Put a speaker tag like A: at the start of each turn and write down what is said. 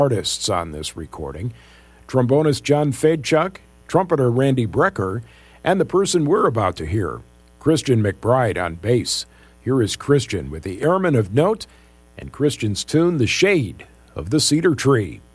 A: artists on this recording: trombonist John Fedchuk, trumpeter Randy Brecker, and the person we're about to hear, Christian McBride on bass. Here is Christian with the Airmen of Note and Christian's tune, The Shade of the Cedar Tree.